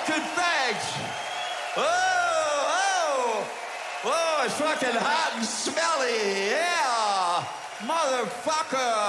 fucking thanks. Oh, it's fucking hot and smelly. Yeah, motherfucker.